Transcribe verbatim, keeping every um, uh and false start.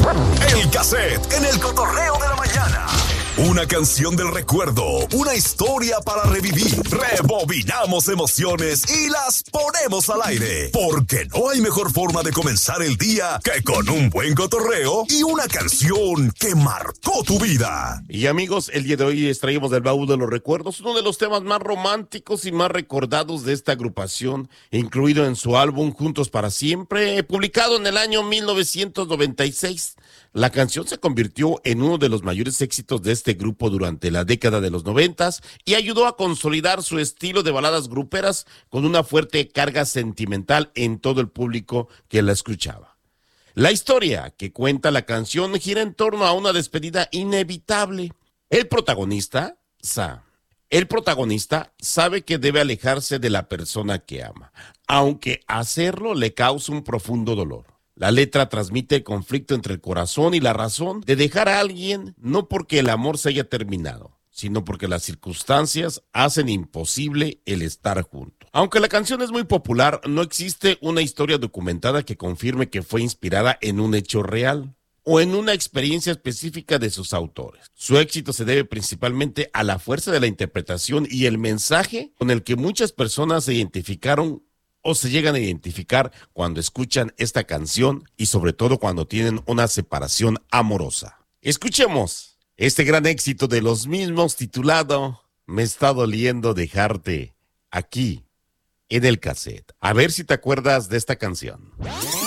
El cassette en el cotorreo de la mañana. Una canción del recuerdo, una historia para revivir. Rebobinamos emociones y las ponemos al aire. Porque no hay mejor forma de comenzar el día que con un buen cotorreo y una canción que marcó tu vida. Y amigos, el día de hoy extraímos del baúl de los recuerdos uno de los temas más románticos y más recordados de esta agrupación, incluido en su álbum Juntos para Siempre, publicado en el año mil novecientos noventa y seis. La canción se convirtió en uno de los mayores éxitos de este grupo durante la década de los noventas y ayudó a consolidar su estilo de baladas gruperas con una fuerte carga sentimental en todo el público que la escuchaba. La historia que cuenta la canción gira en torno a una despedida inevitable. El protagonista, Sa, el protagonista sabe que debe alejarse de la persona que ama, aunque hacerlo le causa un profundo dolor. La letra transmite el conflicto entre el corazón y la razón de dejar a alguien, no porque el amor se haya terminado, sino porque las circunstancias hacen imposible el estar juntos. Aunque la canción es muy popular, no existe una historia documentada que confirme que fue inspirada en un hecho real o en una experiencia específica de sus autores. Su éxito se debe principalmente a la fuerza de la interpretación y el mensaje con el que muchas personas se identificaron o se llegan a identificar cuando escuchan esta canción y sobre todo cuando tienen una separación amorosa. Escuchemos este gran éxito de los mismos titulado Me está doliendo dejarte, aquí en el cassette. A ver si te acuerdas de esta canción.